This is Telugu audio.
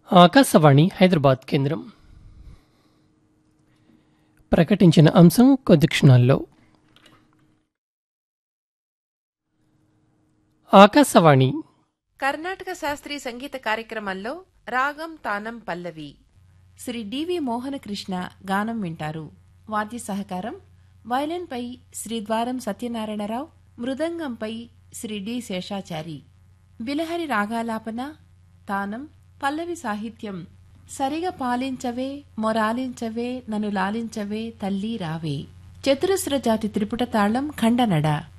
ఆకాశవాణి హైదరాబాద్ కేంద్రం ప్రకటించిన అంశం కొద్ది క్షణాల్లో. ఆకాశవాణి కర్ణాటక శాస్త్రీయ సంగీత కార్యక్రమంలో రాగం తానం పల్లవి శ్రీ డివి మోహనకృష్ణ గానం వింటారు. వాద్య సహకారం వయలిన్పై శ్రీ ద్వారం సత్యనారాయణరావు, మృదంగంపై శ్రీ డి శేషాచారి. బిలహరి రాగాలాపన, తానం, పల్లవి సాహిత్యం సరిగ పాలించవే మొరాలించవే నన్ను లాలించవే తల్లి రావే. చతురస్ర జాతి త్రిపుట తాళం ఖండనడ.